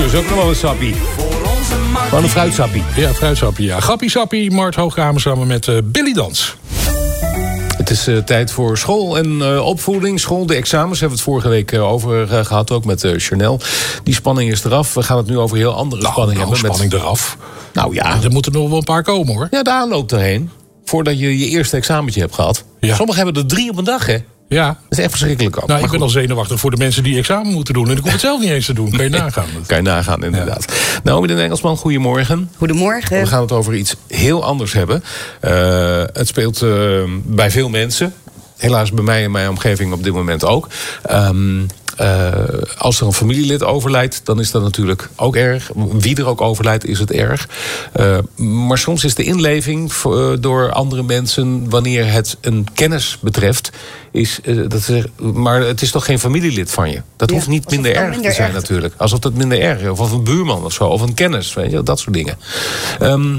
is ook nog wel een sappie. Gewoon een fruitsappie. Ja, fruitsappie, ja. Grappie sappie, Mart Hoogkamer samen met Billy Dans. Het is tijd voor school en opvoeding. School, de examens hebben we het vorige week over gehad. Ook met Chanel. Die spanning is eraf. We gaan het nu over heel andere spanning hebben. Spanning eraf. Nou ja. Er moeten nog wel een paar komen, hoor. Ja, de aanloop erheen. Voordat je je eerste examentje hebt gehad. Ja. Sommigen hebben er 3 op een dag, hè? Ja. Dat is echt verschrikkelijk ook. Nou, ik ben al zenuwachtig voor de mensen die examen moeten doen. En ik hoef het zelf niet eens te doen. Kan je nagaan. Kan je nagaan, inderdaad. Ja. Naomi den Engelsman, goedemorgen. Goedemorgen. We gaan het over iets heel anders hebben. Het speelt bij veel mensen. Helaas bij mij en mijn omgeving op dit moment ook. Als er een familielid overlijdt, dan is dat natuurlijk ook erg. Wie er ook overlijdt, is het erg. Maar soms is de inleving door andere mensen, wanneer het een kennis betreft, maar het is toch geen familielid van je? Dat hoeft niet minder erg te zijn natuurlijk. Alsof dat minder erg is. Of een buurman of zo. Of een kennis. Weet je, dat soort dingen.